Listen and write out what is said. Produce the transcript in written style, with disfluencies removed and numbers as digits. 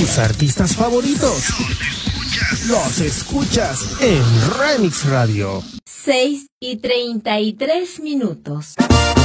tus artistas favoritos. Los escuchas en Remix Radio. 6:33.